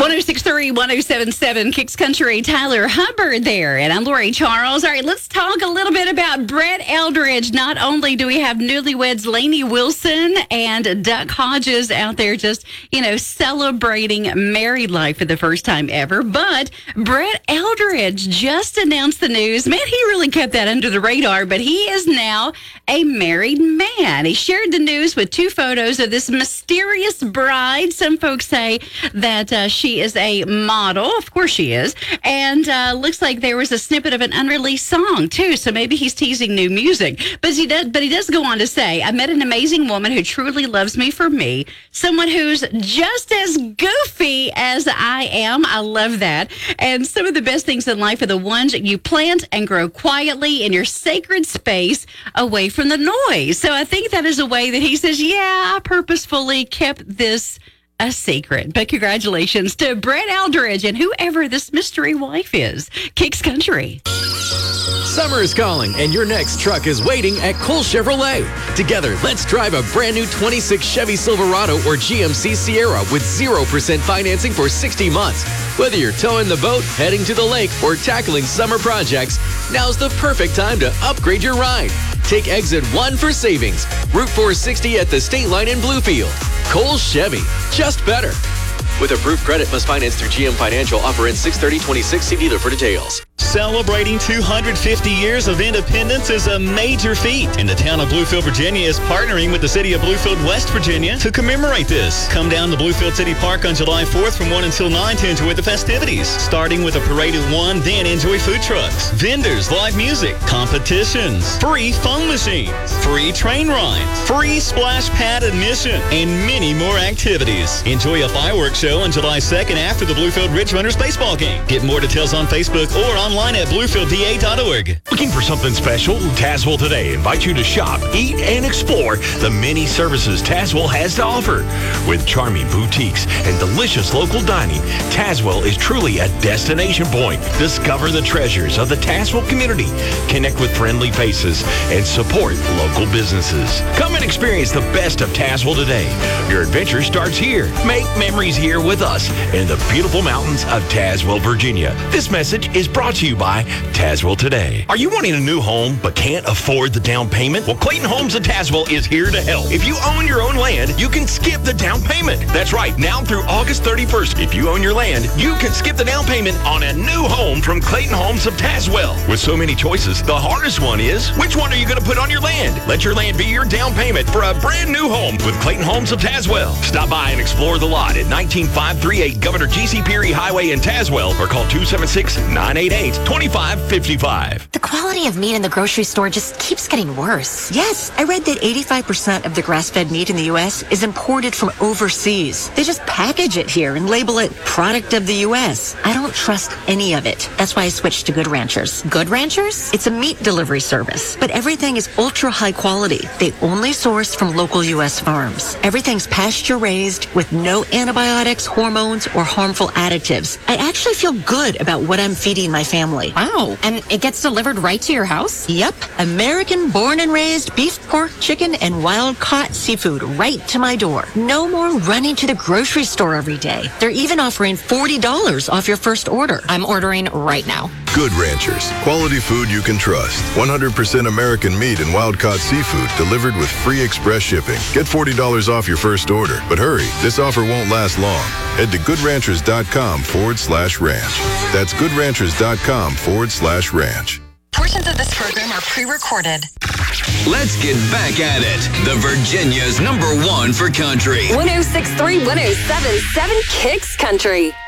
1063, 1077, Kicks Country, Tyler Hubbard there. And I'm Lori Charles. All right, let's talk a little bit about Brett Eldredge. Not only do we have newlyweds Lainey Wilson and Duck Hodges out there just, celebrating married life for the first time ever, but Brett Eldredge just announced the news. Man, he really kept that under the radar, but he is now a married man. He shared the news with two photos of this mysterious bride. Some folks say that she is a model. Of course she is. And looks like there was a snippet of an unreleased song, too. So maybe he's teasing new music. But he does go on to say, I met an amazing woman who truly loves me for me. Someone who's just as goofy as I am. I love that. And some of the best things in life are the ones you plant and grow quietly in your sacred space away from the noise. So I think that is a way that he says, yeah, I purposefully kept this a secret. But congratulations to Brett Eldredge and whoever this mystery wife is. Kicks Country. Summer is calling, and your next truck is waiting at Cole Chevrolet. Together, let's drive a brand new 26 Chevy Silverado or GMC Sierra with 0% financing for 60 months. Whether you're towing the boat, heading to the lake, or tackling summer projects, now's the perfect time to upgrade your ride. Take exit 1 for savings. Route 460 at the State Line in Bluefield. Cole Chevy, just better. With approved credit, must finance through GM Financial. Offer ends 6/30/26. See dealer for details. Celebrating 250 years of independence is a major feat, and the town of Bluefield, Virginia is partnering with the city of Bluefield, West Virginia to commemorate this. Come down to Bluefield City Park on July 4th from 1 until 9 to enjoy the festivities. Starting with a parade at 1, then enjoy food trucks, vendors, live music, competitions, free phone machines, free train rides, free splash pad admission, and many more activities. Enjoy a fireworks show on July 2nd after the Bluefield Ridge Runners baseball game. Get more details on Facebook or online at bluefieldda.org. Looking for something special? Tazewell Today invites you to shop, eat, and explore the many services Tazewell has to offer. With charming boutiques and delicious local dining, Tazewell is truly a destination point. Discover the treasures of the Tazewell community, connect with friendly faces, and support local businesses. Come and experience the best of Tazewell Today. Your adventure starts here. Make memories here with us in the beautiful mountains of Tazewell, Virginia. This message is brought to you by Tazewell Today. Are you wanting a new home but can't afford the down payment? Well, Clayton Homes of Tazewell is here to help. If you own your own land, you can skip the down payment. That's right. Now through August 31st, if you own your land, you can skip the down payment on a new home from Clayton Homes of Tazewell. With so many choices, the hardest one is, which one are you going to put on your land? Let your land be your down payment for a brand new home with Clayton Homes of Tazewell. Stop by and explore the lot at 19538 Governor G.C. Peary Highway in Tazewell or call 276-988-2555. The quality of meat in the grocery store just keeps getting worse. Yes, I read that 85% of the grass-fed meat in the U.S. is imported from overseas. They just package it here and label it product of the U.S. I don't trust any of it. That's why I switched to Good Ranchers. Good Ranchers? It's a meat delivery service, but everything is ultra high quality. They only source from local U.S. farms. Everything's pasture-raised with no antibiotics, hormones, or harmful additives. I actually feel good about what I'm feeding my family. Wow. And it gets delivered right to your house? Yep. American born and raised beef, pork, chicken, and wild-caught seafood right to my door. No more running to the grocery store every day. They're even offering $40 off your first order. I'm ordering right now. Good Ranchers. Quality food you can trust. 100% American meat and wild-caught seafood delivered with free express shipping. Get $40 off your first order. But hurry, this offer won't last long. Head to goodranchers.com/ranch. That's goodranchers.com/ranch. Portions of this program are pre-recorded. Let's get back at it. The Virginia's #1 for country. 1063, 1077, Kicks Country.